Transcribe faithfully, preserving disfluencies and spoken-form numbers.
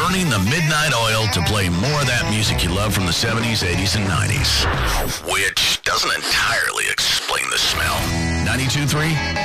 burning the midnight oil to play more of that music you love from the seventies, eighties, and nineties. Which doesn't entirely explain the smell. ninety-two point three